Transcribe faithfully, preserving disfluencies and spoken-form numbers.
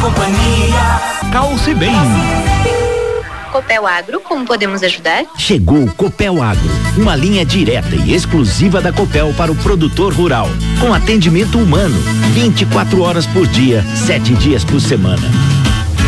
companhia. Calce bem. Copel Agro, como podemos ajudar? Chegou o Copel Agro, uma linha direta e exclusiva da Copel para o produtor rural, com atendimento humano, vinte e quatro horas por dia, sete dias por semana.